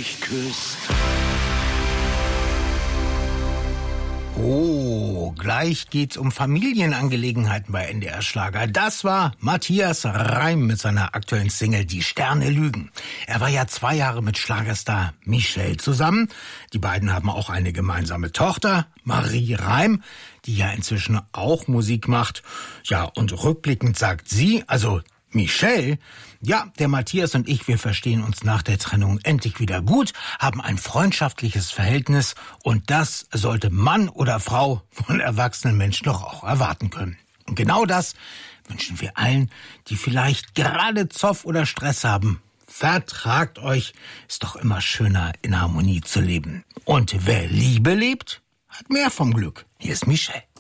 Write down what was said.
mich küsst. Oh, gleich geht's um Familienangelegenheiten bei NDR Schlager. Das war Matthias Reim mit seiner aktuellen Single Die Sterne lügen. Er war ja 2 Jahre mit Schlagerstar Michelle zusammen. Die beiden haben auch eine gemeinsame Tochter, Marie Reim, die ja inzwischen auch Musik macht. Ja, und rückblickend sagt sie, also Michelle, ja, der Matthias und ich, wir verstehen uns nach der Trennung endlich wieder gut, haben ein freundschaftliches Verhältnis und das sollte Mann oder Frau von erwachsenen Menschen doch auch erwarten können. Und genau das wünschen wir allen, die vielleicht gerade Zoff oder Stress haben. Vertragt euch, ist doch immer schöner, in Harmonie zu leben. Und wer Liebe lebt, hat mehr vom Glück. Hier ist Michelle.